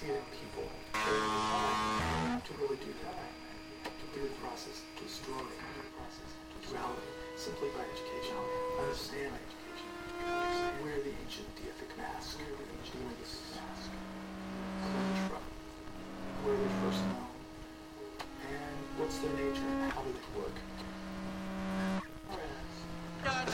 see it in people to really do that, to do the process, to destroy duality simply by education, understand where the ancient deific mask, where the ancient demons emerge from, where we first know